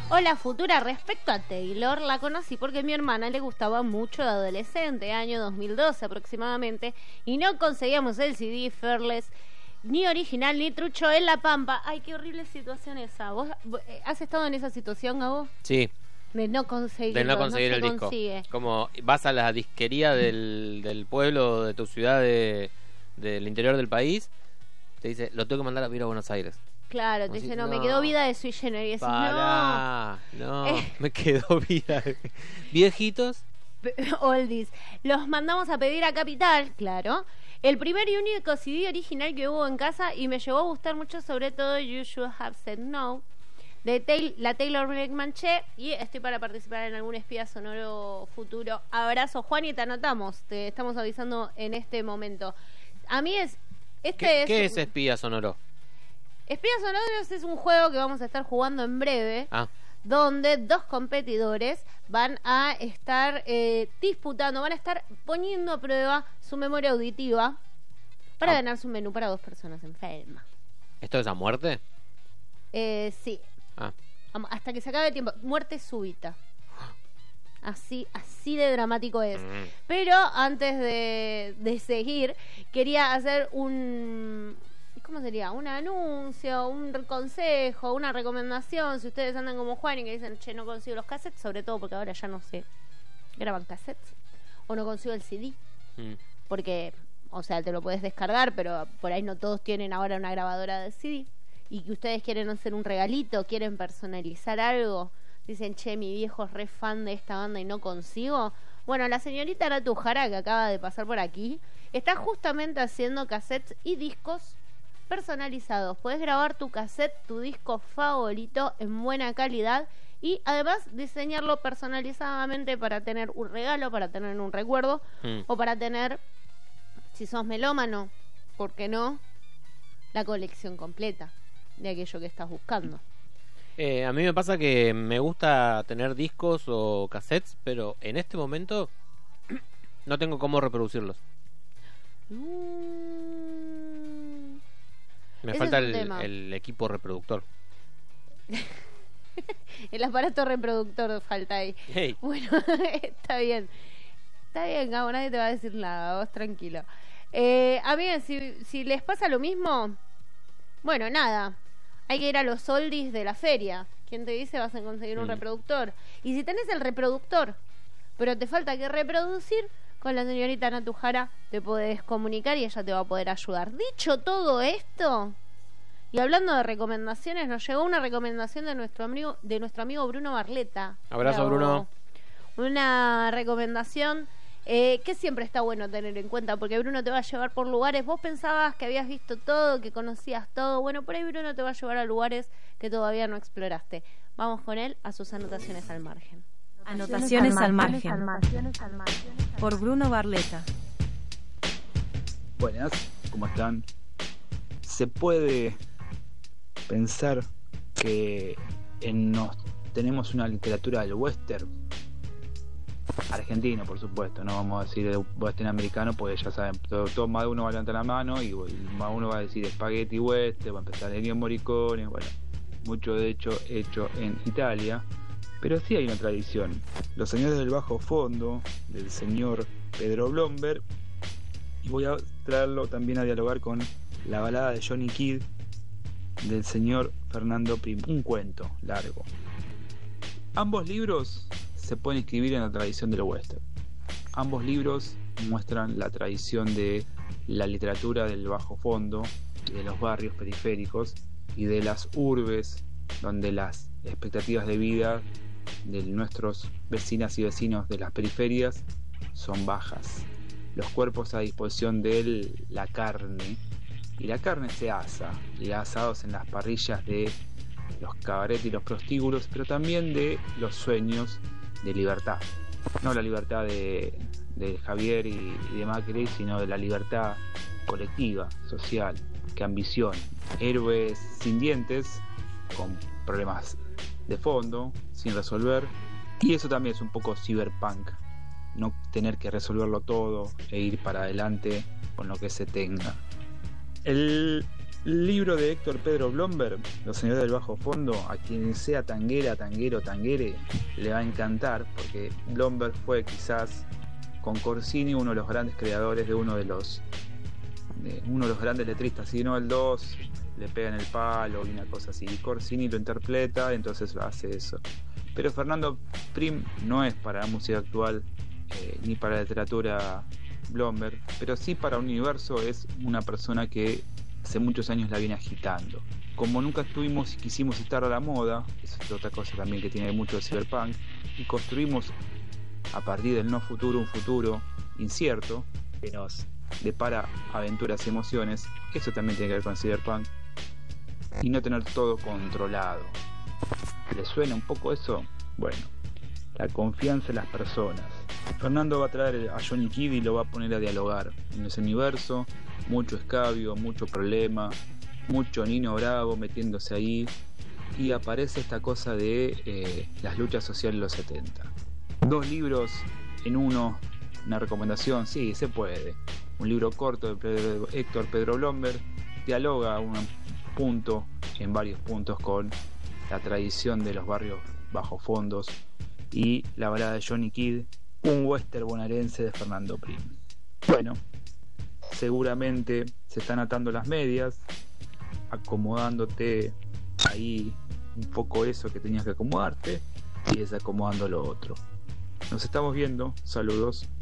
Hola futura, respecto a Taylor, la conocí porque a mi hermana le gustaba mucho de adolescente, año 2012 aproximadamente, y no conseguíamos el CD Fearless, ni original ni trucho en La Pampa. Ay, qué horrible situación esa. ¿Vos has estado en esa situación, Gabo? Sí. De no conseguir El disco. Consigue. Como vas a la disquería del pueblo, de tu ciudad, del interior del país, te dice, lo tengo que mandar a ir a Buenos Aires. Claro, te dice, no, me quedó vida de Sui Generis. Y decís, no, me quedó vida. ¿Viejitos? Oldies. Los mandamos a pedir a Capital, claro. El primer y único CD original que hubo en casa y me llegó a gustar mucho, sobre todo You Should Have Said No, de la Taylor Manché, y estoy para participar en algún espía sonoro futuro. Abrazo, Juan, y te anotamos. Te estamos avisando en este momento. A mí ¿Qué es espía sonoro? Espías Sonoros es un juego que vamos a estar jugando en breve, donde dos competidores van a estar disputando, van a estar poniendo a prueba su memoria auditiva para ganarse un menú para 2 personas enfermas. ¿Esto es a muerte? Sí. Hasta que se acabe el tiempo. Muerte súbita. Así de dramático es. Pero antes de seguir, quería hacer ¿cómo sería? Un anuncio, un consejo, una recomendación. Si ustedes andan como Juan y que dicen, che, no consigo los cassettes, sobre todo porque ahora ya no se graban cassettes, o no consigo el CD, porque, o sea, te lo puedes descargar, pero por ahí no todos tienen ahora una grabadora de CD, y que ustedes quieren hacer un regalito, quieren personalizar algo, dicen, che, mi viejo es re fan de esta banda y no consigo. Bueno, la señorita Natu Jara, que acaba de pasar por aquí, está justamente haciendo cassettes y discos personalizados. Puedes grabar tu cassette, tu disco favorito en buena calidad, y además diseñarlo personalizadamente para tener un regalo, para tener un recuerdo, o para tener, si sos melómano, ¿por qué no?, la colección completa de aquello que estás buscando. A mí me pasa que me gusta tener discos o cassettes, pero en este momento no tengo cómo reproducirlos. Me falta el equipo reproductor. El aparato reproductor falta ahí. Hey. Bueno, está bien, Gabo, nadie te va a decir nada, vos tranquilo. Amigos, si les pasa lo mismo, bueno, nada, hay que ir a los oldies de la feria. ¿Quién te dice vas a conseguir un reproductor? Y si tenés el reproductor, pero te falta que reproducir, con la señorita Natujara te podés comunicar y ella te va a poder ayudar. Dicho todo esto, y hablando de recomendaciones, nos llegó una recomendación de nuestro amigo Bruno Barleta. Abrazo, Bruno. Una recomendación que siempre está bueno tener en cuenta, porque Bruno te va a llevar por lugares. Vos pensabas que habías visto todo, que conocías todo. Bueno, por ahí Bruno te va a llevar a lugares que todavía no exploraste. Vamos con él a sus anotaciones al margen. Anotaciones al margen. Por Bruno Barleta. Buenas, ¿cómo están? Se puede pensar que tenemos una literatura del western argentino, por supuesto, no vamos a decir el western americano, porque ya saben, todo más de uno va a levantar la mano y más uno va a decir spaghetti western, va a empezar Ennio Morricone, bueno, mucho de hecho en Italia. Pero sí hay una tradición. Los Señores del Bajo Fondo, del señor Pedro Blomberg, y voy a traerlo también a dialogar con la balada de Johnny Kidd, del señor Fernando Prim, un cuento largo. Ambos libros se pueden inscribir en la tradición del western. Ambos libros muestran la tradición de la literatura del bajo fondo, de los barrios periféricos y de las urbes, donde las expectativas de vida de nuestros vecinas y vecinos de las periferias son bajas. Los cuerpos a disposición de la carne, y la carne se asa, y asados en las parrillas de los cabarets y los prostíbulos, pero también de los sueños de libertad. No la libertad de Javier y de Macri, sino de la libertad colectiva, social, que ambiciona. Héroes sin dientes, con problemas de fondo, sin resolver, y eso también es un poco cyberpunk, no tener que resolverlo todo e ir para adelante con lo que se tenga. libro de Héctor Pedro Blomberg, Los Señores del Bajo Fondo. A quien sea tanguera, tanguero, tanguere, le va a encantar, porque Blomberg fue quizás, con Corsini, uno de los grandes creadores de uno de los grandes letristas. Si no, el 2 le pega en el palo y una cosa así. Corsini lo interpreta, entonces hace eso. Pero Fernando Prim no es para la música actual, ni para la literatura Blomberg, pero sí para un universo. Es una persona que hace muchos años la viene agitando. Como nunca estuvimos y quisimos estar a la moda, eso es otra cosa también que tiene mucho de cyberpunk, y construimos a partir del no futuro un futuro incierto que nos depara aventuras y emociones. Eso también tiene que ver con cyberpunk, y no tener todo controlado. ¿Le suena un poco eso? Bueno, la confianza en las personas. Fernando va a traer a Johnny Kidd y lo va a poner a dialogar en ese universo. Mucho escabio, mucho problema, mucho Nino Bravo metiéndose ahí, y aparece esta cosa de las luchas sociales de los 70. 2 libros en uno, una recomendación, sí, se puede. Un libro corto de Héctor Pedro Blomberg, dialoga en varios puntos con la tradición de los barrios bajo fondos y la balada de Johnny Kidd, un western bonaerense de Fernando Prim. Bueno, seguramente se están atando las medias, acomodándote ahí un poco eso que tenías que acomodarte y desacomodando lo otro. Nos estamos viendo, saludos.